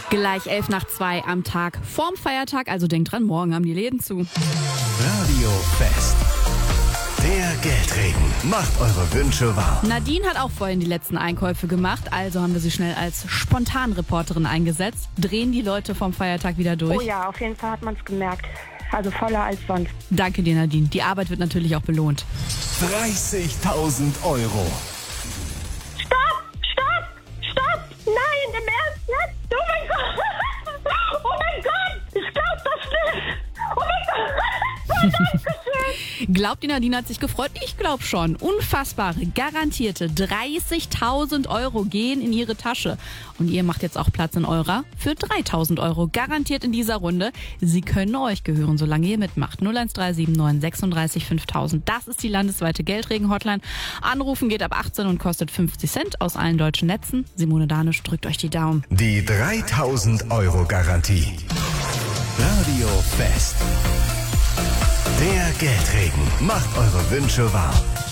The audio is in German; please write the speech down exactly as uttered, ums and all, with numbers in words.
Gleich elf nach zwei am Tag vorm Feiertag, also denkt dran, morgen haben die Läden zu. Radio Fest. Der Geldregen macht eure Wünsche wahr. Nadine hat auch vorhin die letzten Einkäufe gemacht, also haben wir sie schnell als Spontanreporterin eingesetzt. Drehen die Leute vom Feiertag wieder durch? Oh ja, auf jeden Fall hat man es gemerkt. Also voller als sonst. Danke dir, Nadine. Die Arbeit wird natürlich auch belohnt. dreißigtausend Euro. Stopp! Stopp! Stopp! Nein, im Ernst jetzt? Oh mein Gott! Oh mein Gott! Ich glaub das nicht! Oh mein Gott! Dankeschön! Glaubt ihr, Nadine hat sich gefreut? Ich glaube schon. Unfassbare, garantierte dreißigtausend Euro gehen in ihre Tasche. Und ihr macht jetzt auch Platz in eurer für dreitausend Euro. Garantiert in dieser Runde. Sie können euch gehören, solange ihr mitmacht. null eins drei sieben neun sechsunddreißig fünftausend. Das ist die landesweite Geldregen-Hotline. Anrufen geht ab achtzehn und kostet fünfzig Cent aus allen deutschen Netzen. Simone Danisch drückt euch die Daumen. Die dreitausend Euro Garantie. Radio Fest. Der Geldregen macht eure Wünsche wahr.